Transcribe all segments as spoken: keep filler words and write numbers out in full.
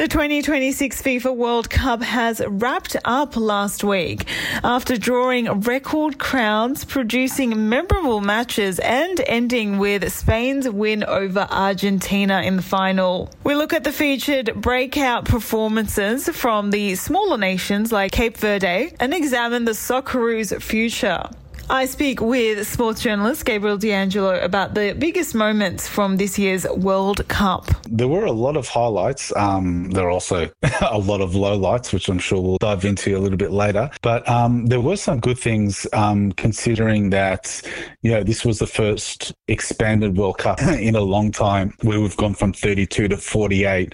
The twenty twenty-six FIFA World Cup has wrapped up last week after drawing record crowds, producing memorable matches and ending with Spain's win over Argentina in the final. We look at the featured breakout performances from the smaller nations like Cape Verde and examine the Socceroos' future. I speak with sports journalist Gabriel D'Angelo about the biggest moments from this year's World Cup. There were a lot of highlights. Um, there are also a lot of lowlights, which I'm sure we'll dive into a little bit later. But um, there were some good things, um, considering that, you know, this was the first expanded World Cup in a long time where we've gone from thirty-two to forty-eight.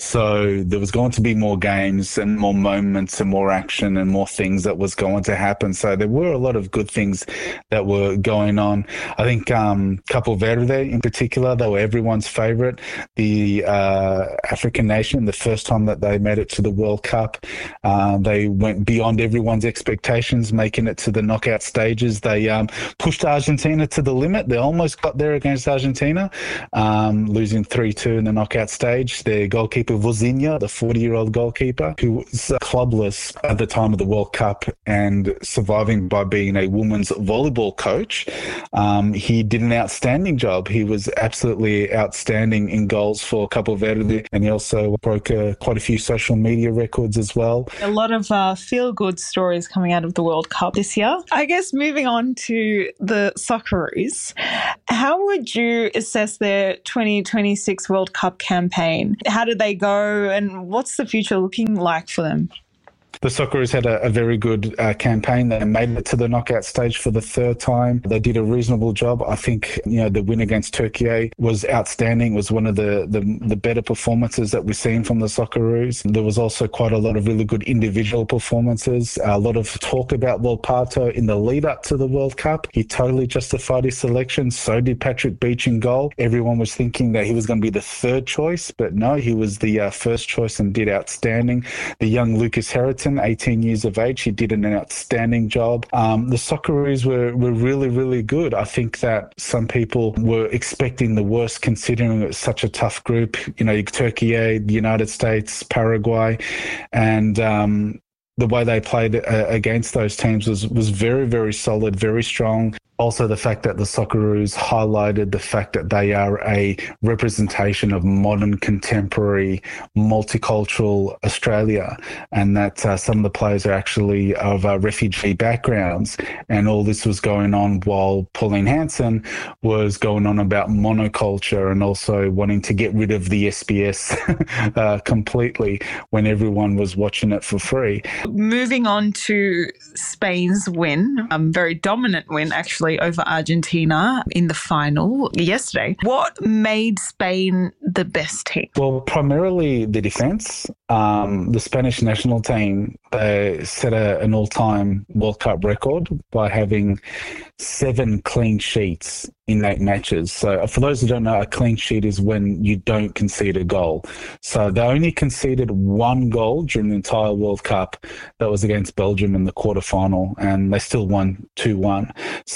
So there was going to be more games and more moments and more action and more things that was going to happen. So there were a lot of good things that were going on. I think um, Capo Verde in particular, they were everyone's favourite. The uh, African nation, the first time that they made it to the World Cup, uh, they went beyond everyone's expectations, making it to the knockout stages. They um, pushed Argentina to the limit. They almost got there against Argentina, um, losing three two in the knockout stage. Their goalkeeper, Vozinha, the forty-year-old goalkeeper, who was clubless at the time of the World Cup and surviving by being a woman's volleyball coach. Um, he did an outstanding job. He was absolutely outstanding in goals for Capo Verde, and he also broke uh, quite a few social media records as well. A lot of uh, feel-good stories coming out of the World Cup this year. I guess moving on to the Socceroos, how would you assess their twenty twenty-six World Cup campaign? How did they go, and what's the future looking like for them? The Socceroos had a, a very good uh, campaign. They made it to the knockout stage for the third time. They did a reasonable job. I think, you know, the win against Turkey was outstanding. It was one of the, the, the better performances that we've seen from the Socceroos. There was also quite a lot of really good individual performances. A lot of talk about Volpato in the lead up to the World Cup. He totally justified his selection. So did Patrick Beach in goal. Everyone was thinking that he was going to be the third choice, but no, he was the uh, first choice and did outstanding. The young Lucas Herriton, eighteen years of age, he did an outstanding job. Um, the Socceroos were, were really, really good. I think that some people were expecting the worst considering it was such a tough group. You know, Turkey, the United States, Paraguay, and um, the way they played uh, against those teams was, was very, very solid, very strong. Also, the fact that the Socceroos highlighted the fact that they are a representation of modern, contemporary, multicultural Australia, and that uh, some of the players are actually of uh, refugee backgrounds. And all this was going on while Pauline Hanson was going on about monoculture and also wanting to get rid of the S B S uh, completely when everyone was watching it for free. Moving on to Spain's win, a very dominant win, actually, over Argentina in the final yesterday. What made Spain the best team? Well, primarily the defence. Um, the Spanish national team, they set a, an all-time World Cup record by having seven clean sheets in eight matches. So for those who don't know, a clean sheet is when you don't concede a goal. So they only conceded one goal during the entire World Cup. That was against Belgium in the quarterfinal, and they still won two one.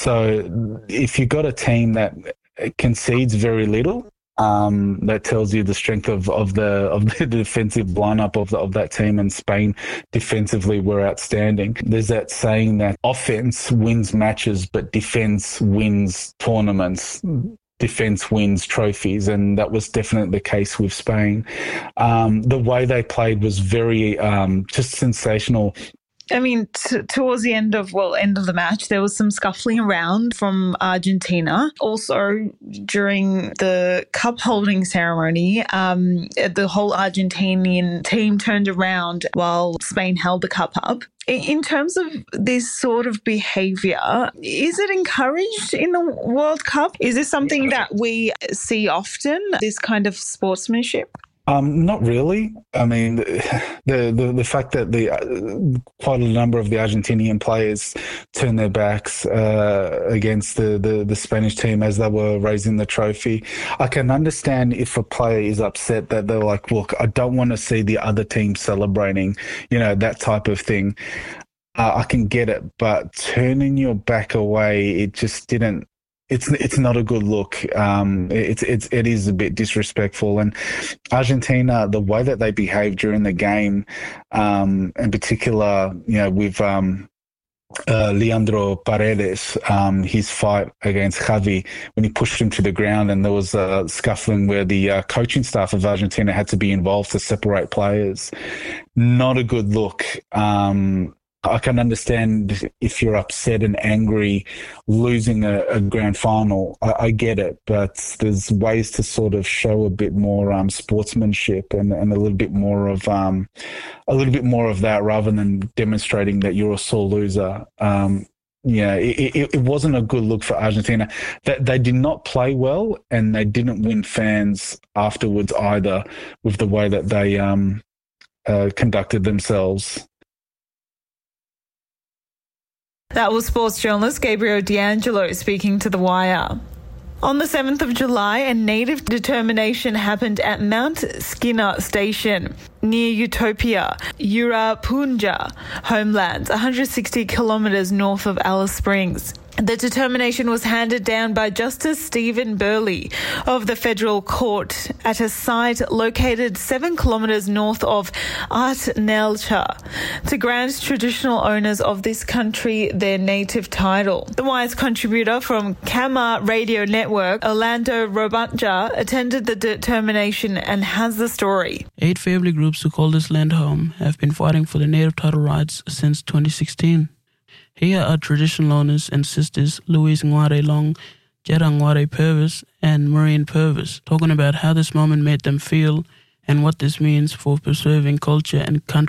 So if you got a team that concedes very little, Um, that tells you the strength of, of the of the defensive lineup of the, of that team, and Spain defensively were outstanding. There's that saying that offense wins matches, but defense wins tournaments. Defense wins trophies, and that was definitely the case with Spain. Um, the way they played was very um, just sensational. I mean, t- towards the end of, well, end of the match, there was some scuffling around from Argentina. Also, during the cup holding ceremony, um, the whole Argentinian team turned around while Spain held the cup up. In terms of this sort of behaviour, is it encouraged in the World Cup? Is this something that we see often, this kind of sportsmanship? Um, not really. I mean, the the, the fact that the uh, quite a number of the Argentinian players turned their backs uh, against the, the, the Spanish team as they were raising the trophy, I can understand if a player is upset that they're like, look, I don't want to see the other team celebrating, you know, that type of thing. Uh, I can get it, but turning your back away, it just didn't It's it's not a good look. Um, it's it's it is a bit disrespectful, and Argentina, the way that they behaved during the game, um, in particular, you know, with um, uh, Leandro Paredes, um, his fight against Xavi when he pushed him to the ground, and there was a scuffling where the uh, coaching staff of Argentina had to be involved to separate players. Not a good look. Um, I can understand if you're upset and angry losing a, a grand final. I, I get it, but there's ways to sort of show a bit more um, sportsmanship and, and a little bit more of um, a little bit more of that rather than demonstrating that you're a sore loser. Um, yeah, it, it, it wasn't a good look for Argentina. That they did not play well, and they didn't win fans afterwards either with the way that they um, uh, conducted themselves. That was sports journalist Gabriel D'Angelo speaking to The Wire. On the seventh of July, a native determination happened at Mount Skinner Station near Utopia, Urapunja homelands, one hundred sixty kilometres north of Alice Springs. The determination was handed down by Justice Stephen Burley of the Federal Court at a site located seven kilometres north of Artnelcha to grant traditional owners of this country their native title. The Wire's contributor from Kama Radio Network, Orlando Robanja, attended the determination and has the story. Eight family groups who call this land home have been fighting for the native title rights since twenty sixteen. Here are traditional owners and sisters Louise Ngware Long, Jetta Ngware Purvis, and Maureen Purvis, talking about how this moment made them feel and what this means for preserving culture and country.